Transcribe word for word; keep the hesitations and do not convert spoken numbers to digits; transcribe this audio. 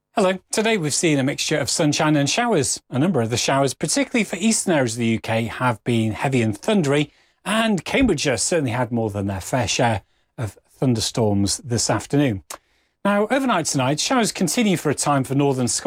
Hello. Today we've seen a mixture of sunshine and showers. A number of the showers, particularly for eastern areas of the U K, have been heavy and thundery, and Cambridgeshire certainly had more than their fair share of thunderstorms this afternoon. Now, overnight tonight, showers continue for a time for northern Scotland.